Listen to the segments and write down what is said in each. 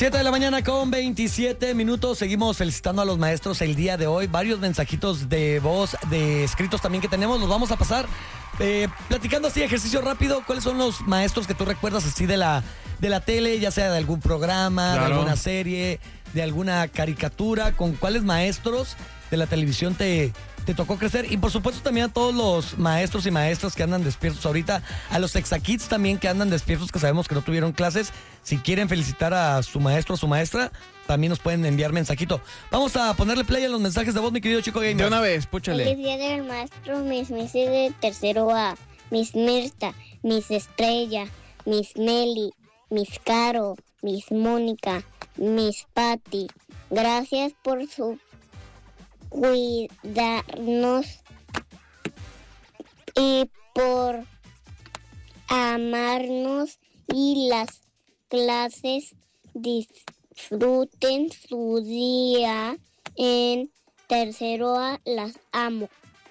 7 de la mañana con 27 minutos. Seguimos felicitando a los maestros el día de hoy. Varios mensajitos de voz, de escritos también que tenemos. Los vamos a pasar platicando así, ejercicio rápido. ¿Cuáles son los maestros que tú recuerdas así de la tele, ya sea de algún programa, de alguna serie, de alguna caricatura? ¿Con cuáles maestros de la televisión te tocó crecer? Y por supuesto también a todos los maestros y maestras que andan despiertos ahorita, a los Exakids también que andan despiertos, que sabemos que no tuvieron clases. Si quieren felicitar a su maestro o su maestra, también nos pueden enviar mensajito. Vamos a ponerle play a los mensajes de voz, mi querido Chico Gamer. De una vez, púchale. Feliz día del maestro, Miss Missy de tercero A, Miss Mirta, Miss Estrella, Miss Meli, Miss Caro, Miss Mónica, Miss Patty. Gracias por su cuidarnos y por amarnos y las clases. Disfruten su día en tercero A, las amo.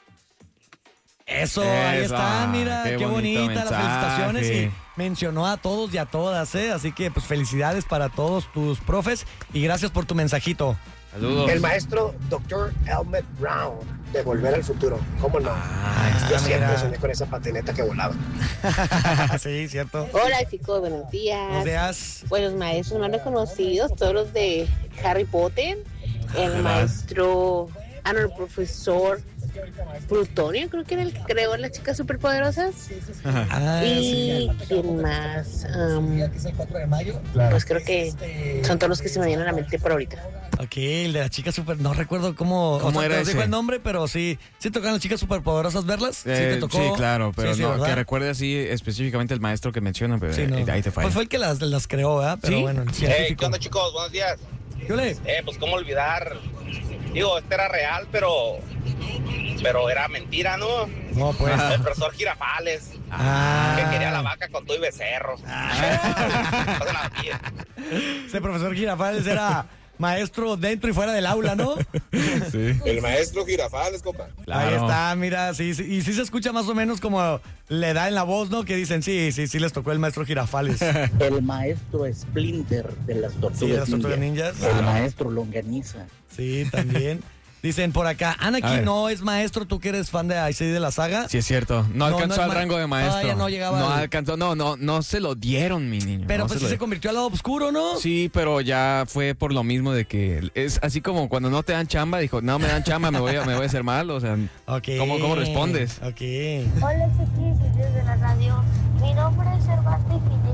Eso, ahí está, mira, qué bonita mensaje. Las felicitaciones y mencionó a todos y a todas, así que pues felicidades para todos tus profes y gracias por tu mensajito. Saludos. El maestro Dr. Emmett Brown de Volver al Futuro. ¿Cómo no? Yo siempre soñé con esa patineta que volaba. Sí, cierto. Hola chicos, buenos días. Buenos días. Buenos maestros más reconocidos, todos los de Harry Potter, el maestro, no, el profesor Plutonio, creo que era el que creó las chicas superpoderosas. Y quién más, pues creo que son todos los que se me vienen a la mente por ahorita. Ok, el de la chica super, no recuerdo cómo era ese. dijo el nombre, pero sí tocan las chicas superpoderosas verlas. Sí te tocó. Sí, claro, pero Sí, no, ¿verdad? que recuerde así específicamente el maestro que menciona, pero Sí, no. ahí te falla. Pues fue el que las creó, ¿verdad? Pero ¿Sí? bueno, el Hey, científico. ¿qué onda, chicos? Buenos días. ¿Qué ole? Pues cómo olvidar. Digo, este era real, pero era mentira, ¿no? No, pues. El profesor Girafales, que quería la vaca con todo y becerros. Pasen la batilla. Ese profesor Girafales era maestro dentro y fuera del aula, ¿no? Sí. El maestro Girafales, compa. Claro. Ahí está, mira, sí, y sí se escucha más o menos como le da en la voz, ¿no? Que dicen, sí les tocó el maestro Girafales. El maestro Splinter de las Tortugas Sí, de las Tortugas Ninja. Ninjas. El maestro Longaniza. Sí, también. Dicen por acá, A Anakin ver. no es maestro, tú que eres fan de Ice de la saga. Sí, es cierto. No alcanzó es al rango de maestro. Todavía no llegaba No al- alcanzó, no se lo dieron, mi niño. Pero no pues se sí lo se convirtió al lado oscuro, ¿no? Sí, pero ya fue por lo mismo de que es así como cuando no te dan chamba, dijo, no me dan chamba, me voy a hacer mal, o sea, Ok. ¿cómo respondes? Ok. Hola chiquis, desde la radio. Mi nombre es Cervantes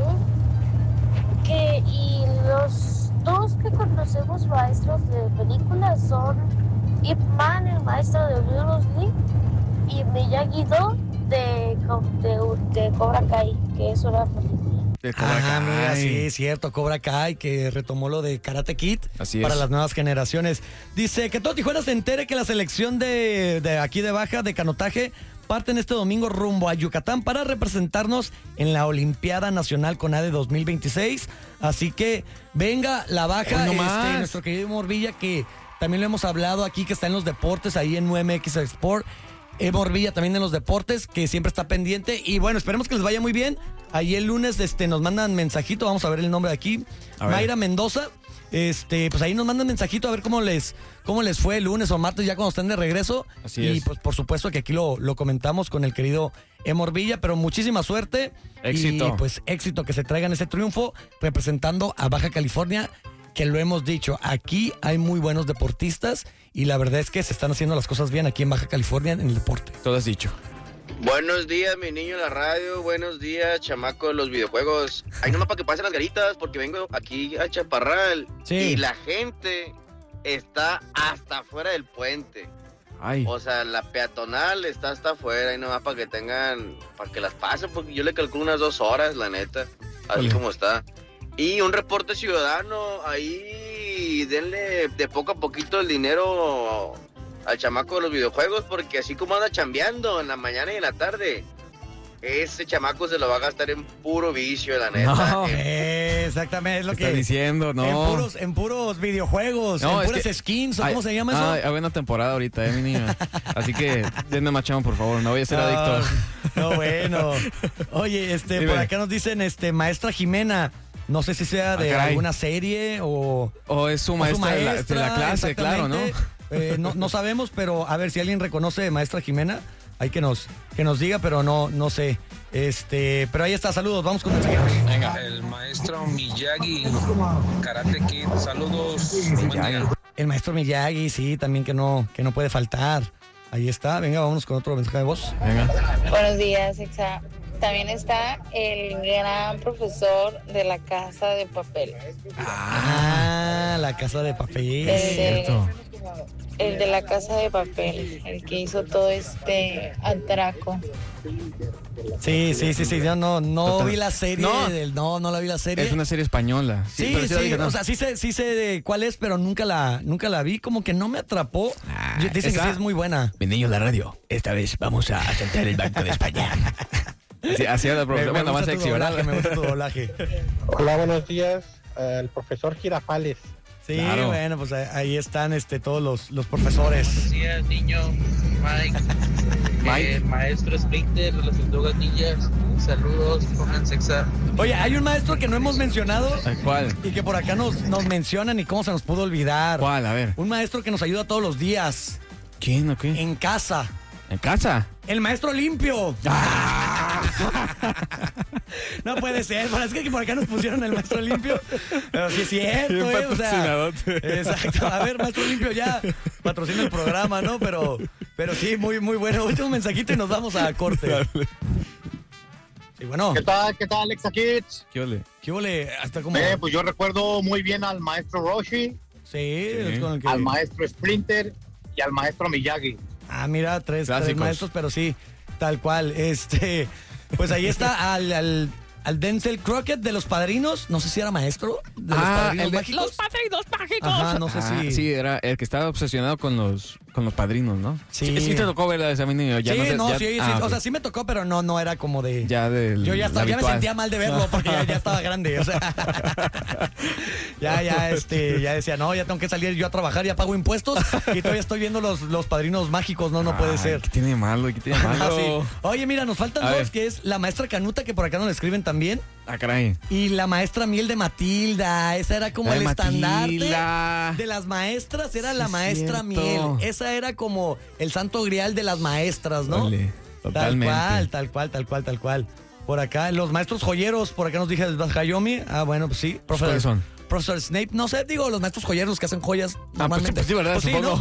Fidel. Y los dos que conocemos maestros de películas son Ip Man, el maestro de Bruce Lee, y Miyagi-Do de Cobra Kai, que es una película. De Cobra Kai. Mira, sí, es cierto, Cobra Kai, que retomó lo de Karate Kid Así para es. las nuevas generaciones. Dice que todo Tijuana se entere que la selección de aquí de Baja, de canotaje, parten este domingo rumbo a Yucatán para representarnos en la Olimpiada Nacional CONADE 2026. Así que venga la Baja, Hoy no más. nuestro querido Morvilla, que también lo hemos hablado aquí, que está en los deportes, ahí en UMX Sport. Morvilla también en los deportes, que siempre está pendiente. Y bueno, esperemos que les vaya muy bien. Ahí el lunes nos mandan mensajito, vamos a ver el nombre de aquí. A ver. Mayra Mendoza. Pues ahí nos mandan mensajito a ver cómo les fue el lunes o martes ya cuando estén de regreso. Así y es. pues por supuesto que aquí lo comentamos con el querido Morvilla, pero muchísima suerte. Éxito. Y pues éxito, que se traigan ese triunfo representando a Baja California, que lo hemos dicho, aquí hay muy buenos deportistas y la verdad es que se están haciendo las cosas bien aquí en Baja California en el deporte. Todo has dicho. Buenos días, mi niño de la radio. Buenos días, chamaco de los videojuegos. Ay, nomás para que pasen las garitas, porque vengo aquí a Chaparral. Sí. Y la gente está hasta afuera del puente. Ay. O sea, la peatonal está hasta afuera. Y nomás para que las pasen, porque yo le calculo unas 2 horas, la neta. Así Oye. como está. Y un reporte ciudadano, ahí denle de poco a poquito el dinero al chamaco de los videojuegos, porque así como anda chambeando en la mañana y en la tarde, ese chamaco se lo va a gastar en puro vicio, la neta. No. Exactamente, es lo ¿Qué que... estás diciendo? No. En puros videojuegos, No, en es puras que skins, ¿o Ay, cómo se llama eso? Hay buena temporada ahorita, mi niño. Así que denme más chamo, por favor, no voy a ser adicto. No, bueno. Oye, Dime. por acá nos dicen, maestra Jimena, No sé si sea de alguna serie o es su maestra, de la clase, claro, ¿no? No sabemos, pero a ver si alguien reconoce maestra Jimena, hay que nos diga, pero no sé. Pero ahí está, saludos, vamos con mensajeros. Venga. El maestro Miyagi, Karate Kid, saludos. El maestro Miyagi, sí, también que no puede faltar. Ahí está, venga, vámonos con otro mensaje de voz. Venga. Buenos días, Exa. También está el gran profesor de La Casa de Papel. La Casa de Papel. El de La Casa de Papel, el que hizo todo este atraco. Sí, yo no vi la serie. No la vi la serie. Es una serie española. Sí, o sea, sí sé de cuál es, pero nunca la vi, como que no me atrapó. Dicen que sí es muy buena. Mi niño, la radio, esta vez vamos a sentar el Banco de España. Así era la profesora, me gusta tu doblaje, me gusta tu doblaje. Hola, buenos días, el profesor Girafales. Sí, claro. Bueno, pues ahí están todos los profesores. Buenos días, niño, Mike. El maestro Splinter de las Tortugas Ninjas. Saludos, pónganse Exa. Oye, hay un maestro que no hemos mencionado. ¿Cuál? Y que por acá nos mencionan y cómo se nos pudo olvidar. ¿Cuál? A ver. Un maestro que nos ayuda todos los días. ¿Quién o qué? En casa. ¿En casa? El maestro limpio. No puede ser, parece que por acá nos pusieron el maestro limpio. Pero sí es cierto, o sea, exacto. A ver, maestro limpio, ya patrocina el programa, ¿no? Pero sí, muy, muy bueno. Último mensajito y nos vamos a corte. Y bueno. ¿Qué tal, Alexa Kids? ¿Qué ole? Hasta como... Pues yo recuerdo muy bien al maestro Roshi. Sí. Es con el que... Al maestro Splinter y al maestro Miyagi. Mira, tres maestros, pero sí, tal cual. Pues ahí está al Denzel Crockett de Los Padrinos. No sé si era maestro de Los Padrinos Mágicos. ¡Los Padrinos Mágicos! Ajá, no sé si... Sí, era el que estaba obsesionado con los padrinos, ¿no? Sí. Sí te tocó verla de ese niño. Sí, o sea, sí me tocó, pero no era como de... Ya del... Yo ya me sentía mal de verlo porque ya estaba grande, o sea... ya decía, no, ya tengo que salir yo a trabajar, ya pago impuestos y todavía estoy viendo los Padrinos Mágicos, no puede ser. ¿Qué tiene malo? Sí. Oye, mira, nos faltan dos, que es la maestra Canuta, que por acá nos la escriben también. Caray. Y la maestra Miel de Matilda, esa era como el estandarte de las maestras, era la maestra Miel. Esa era como el santo grial de las maestras, ¿no? Vale, totalmente. Tal cual. Por acá, los maestros joyeros, por acá nos dije Hayomi. Bueno, pues sí. ¿Cuáles son? Profesor Snape, no sé, digo, los maestros joyeros que hacen joyas normalmente. Pues sí, ¿verdad? Pues sí, supongo.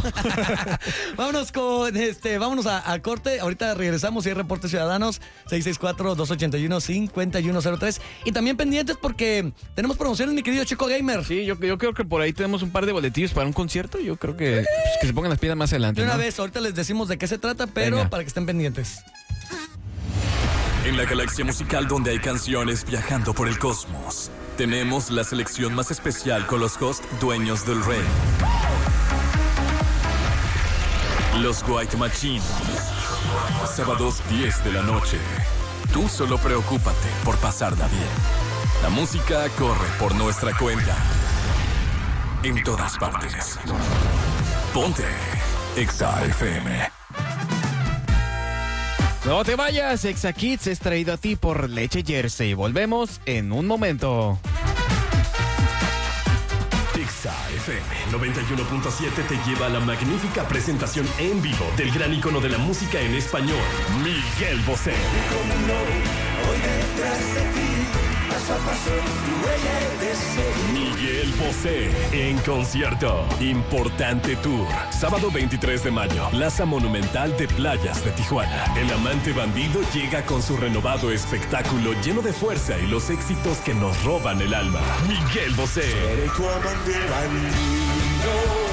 ¿no? Vámonos a corte. Ahorita regresamos y hay reportes ciudadanos 664-281-5103. Y también pendientes porque tenemos promociones, mi querido Chico Gamer. Sí, yo creo que por ahí tenemos un par de boletillos para un concierto. Yo creo que se pongan las pilas más adelante. De una vez, ahorita les decimos de qué se trata, pero para que estén pendientes. En la galaxia musical donde hay canciones viajando por el cosmos, tenemos la selección más especial con los hosts dueños del rey. Los White Machine. Sábados 10 de la noche. Tú solo preocúpate por pasarla bien. La música corre por nuestra cuenta. En todas partes. Ponte Exa FM. No te vayas, Exa Kids es traído a ti por Leche Jersey. Volvemos en un momento. Exa FM 91.7 te lleva a la magnífica presentación en vivo del gran ícono de la música en español, Miguel Bosé. Miguel Bosé en concierto. Importante Tour. Sábado 23 de mayo. Plaza Monumental de Playas de Tijuana. El amante bandido llega con su renovado espectáculo lleno de fuerza y los éxitos que nos roban el alma. Miguel Bosé. Seré tu amante bandido,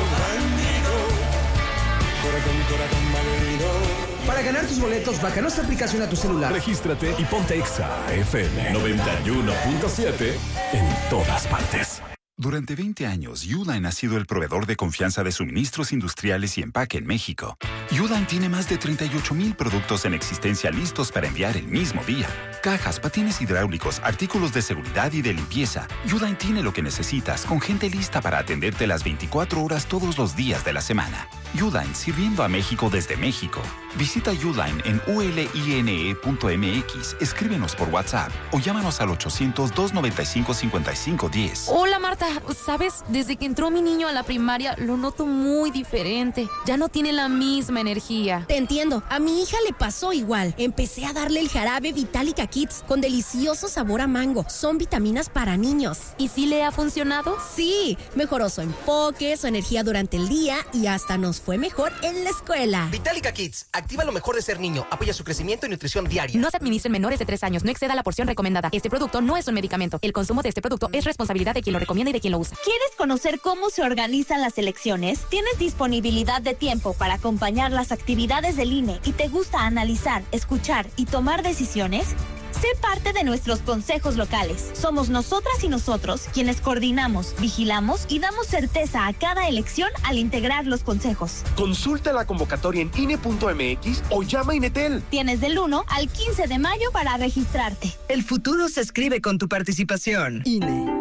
corazón malherido. Para ganar tus boletos, baja nuestra aplicación a tu celular. Regístrate y ponte Exa FM 91.7 en todas partes. Durante 20 años, Uline ha sido el proveedor de confianza de suministros industriales y empaque en México. Uline tiene más de 38,000 productos en existencia listos para enviar el mismo día. Cajas, patines hidráulicos, artículos de seguridad y de limpieza. Uline tiene lo que necesitas, con gente lista para atenderte las 24 horas todos los días de la semana. Uline, sirviendo a México desde México. Visita Uline en uline.mx, escríbenos por WhatsApp o llámanos al 800-295-5510. Hola Marta, ¿sabes? Desde que entró mi niño a la primaria lo noto muy diferente. Ya no tiene la misma energía. Te entiendo, a mi hija le pasó igual. Empecé a darle el jarabe Vitalica Kids con delicioso sabor a mango. Son vitaminas para niños. ¿Y sí le ha funcionado? Sí, mejoró su enfoque, su energía durante el día y hasta nos fue mejor en la escuela. Vitalica Kids, activa lo mejor de ser niño, apoya su crecimiento y nutrición diaria. No se administren menores de 3 años, no exceda la porción recomendada. Este producto no es un medicamento. El consumo de este producto es responsabilidad de quien lo recomienda y de quien lo usa. ¿Quieres conocer cómo se organizan las elecciones? ¿Tienes disponibilidad de tiempo para acompañar las actividades del INE y te gusta analizar, escuchar y tomar decisiones? Sé parte de nuestros consejos locales. Somos nosotras y nosotros quienes coordinamos, vigilamos y damos certeza a cada elección al integrar los consejos. Consulta la convocatoria en INE.mx o llama a Inetel. Tienes del 1 al 15 de mayo para registrarte. El futuro se escribe con tu participación. INE.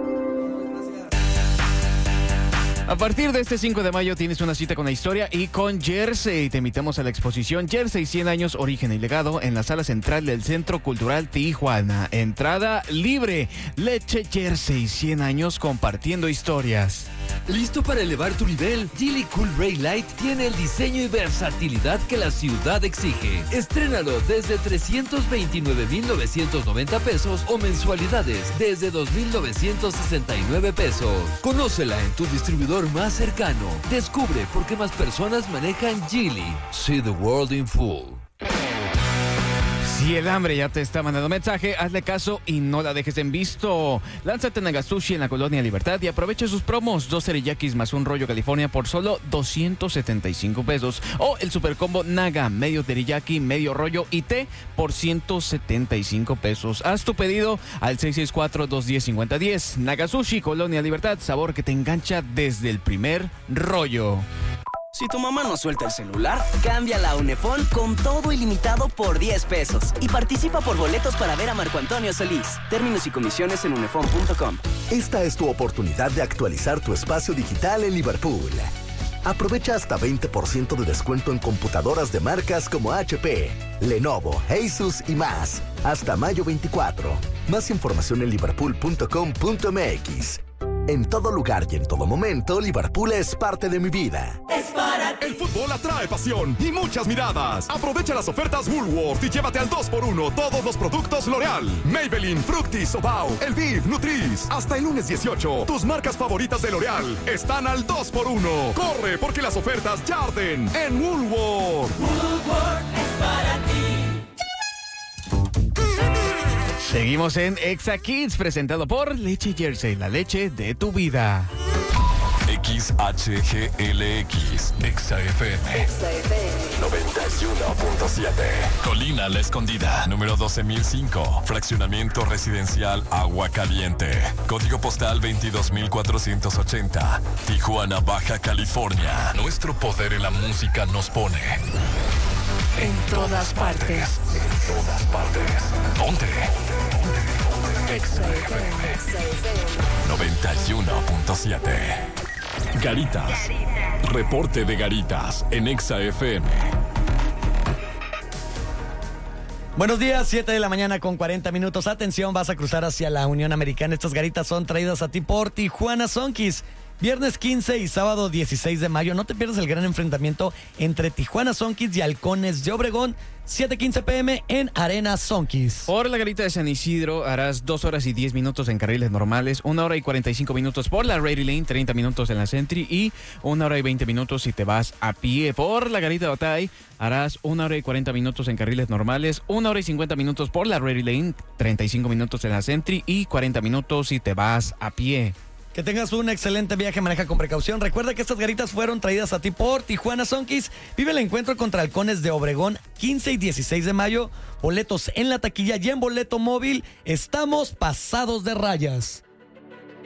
A partir de este 5 de mayo tienes una cita con la historia y con Jersey. Te invitamos a la exposición Jersey 100 años, origen y legado en la sala central del Centro Cultural Tijuana. Entrada libre. Leche Jersey, 100 años compartiendo historias. ¿Listo para elevar tu nivel? Geely Cool Ray Light tiene el diseño y versatilidad que la ciudad exige. Estrénalo desde 329,990 pesos o mensualidades desde 2,969 pesos. Conócela en tu distribuidor más cercano. Descubre por qué más personas manejan Geely. See the world in full. Si el hambre ya te está mandando mensaje, hazle caso y no la dejes en visto. Lánzate a Nagasushi en la Colonia Libertad y aprovecha sus promos. 2 teriyakis más un rollo California por solo 275 pesos. O el super combo Naga, medio teriyaki, medio rollo y té por 175 pesos. Haz tu pedido al 664-210-5010. Nagasushi, Colonia Libertad, sabor que te engancha desde el primer rollo. Si tu mamá no suelta el celular, cámbiala a Unefón con todo ilimitado por 10 pesos. Y participa por boletos para ver a Marco Antonio Solís. Términos y condiciones en unefón.com. Esta es tu oportunidad de actualizar tu espacio digital en Liverpool. Aprovecha hasta 20% de descuento en computadoras de marcas como HP, Lenovo, Asus y más. Hasta mayo 24. Más información en liverpool.com.mx. En todo lugar y en todo momento, Liverpool es parte de mi vida. El fútbol atrae pasión y muchas miradas. Aprovecha las ofertas Woolworth y llévate al 2x1 todos los productos L'Oreal, Maybelline, Fructis, Obao, Elvive, Nutris. Hasta el lunes 18, tus marcas favoritas de L'Oreal están al 2x1. Corre porque las ofertas ya arden en Woolworth. Woolworth es para ti. Seguimos en Exa Kids, presentado por Leche Jersey, la leche de tu vida. XHGLX, Exa FM 91.7. Colina La Escondida, número 12,005. Fraccionamiento residencial Agua Caliente. Código postal 22,480. Tijuana, Baja California. Nuestro poder en la música nos pone en todas partes. En todas partes. ¿Dónde? Exa FM 91.7. Garitas. Reporte de Garitas en Exa FM. Buenos días, 7 de la mañana con 40 minutos. Atención, vas a cruzar hacia la Unión Americana. Estas garitas son traídas a ti por Tijuana Sonquis. Viernes 15 y sábado 16 de mayo. No te pierdas el gran enfrentamiento entre Tijuana Sonquis y Halcones de Obregón. 7:15 p.m. en Arena Sonquis. Por la garita de San Isidro harás 2 horas y 10 minutos en carriles normales, 1 hora y 45 minutos por la Rady Lane, 30 minutos en la Sentry y 1 hora y 20 minutos si te vas a pie. Por la garita de Otay harás 1 hora y 40 minutos en carriles normales, 1 hora y 50 minutos por la Rady Lane, 35 minutos en la Sentry y 40 minutos si te vas a pie. Que tengas un excelente viaje, maneja con precaución. Recuerda que estas garitas fueron traídas a ti por Tijuana Sonquis. Vive el encuentro contra Halcones de Obregón 15 y 16 de mayo. Boletos en la taquilla y en boleto móvil. Estamos pasados de rayas.